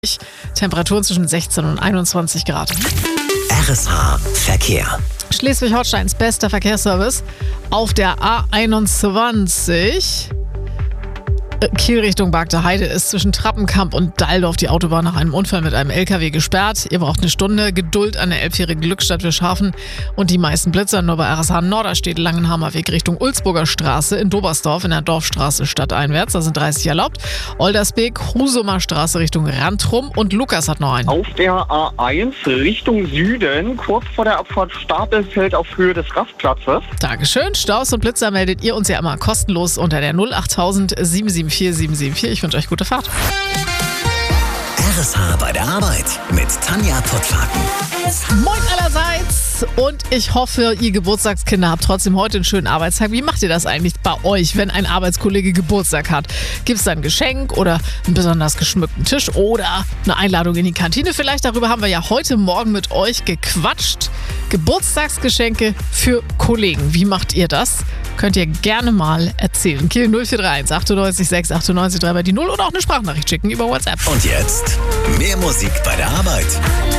Temperaturen zwischen 16 und 21 Grad. RSH Verkehr. Schleswig-Holsteins bester Verkehrsservice auf der A21. Kiel Richtung Bagde Heide ist zwischen Trappenkamp und Dalldorf die Autobahn nach einem Unfall mit einem LKW gesperrt. Ihr braucht eine Stunde Geduld an der elbjährigen Glückstadt Wischhafen und die meisten Blitzer nur bei RSH Norderstedt Langenhamer Weg Richtung Ulzburger Straße in Dobersdorf in der Dorfstraße stadteinwärts. Da sind 30 erlaubt. Oldersbeek, Husumer Straße Richtung Randrum und Lukas hat noch einen. Auf der A1 Richtung Süden, kurz vor der Abfahrt Stapelfeld auf Höhe des Rastplatzes. Dankeschön. Staus und Blitzer meldet ihr uns ja immer kostenlos unter der 08000 774 774. Ich wünsche euch gute Fahrt. RSH bei der Arbeit mit Tanja Pottlaken. Moin allerseits und ich hoffe, ihr Geburtstagskinder habt trotzdem heute einen schönen Arbeitstag. Wie macht ihr das eigentlich bei euch, wenn ein Arbeitskollege Geburtstag hat? Gibt es da ein Geschenk oder einen besonders geschmückten Tisch oder eine Einladung in die Kantine? Vielleicht darüber haben wir ja heute Morgen mit euch gequatscht. Geburtstagsgeschenke für Kollegen. Wie macht ihr das? Könnt ihr gerne mal erzählen. Kiel 0431 98 6 98 3 bei die 0 oder auch eine Sprachnachricht schicken über WhatsApp. Und jetzt mehr Musik bei der Arbeit.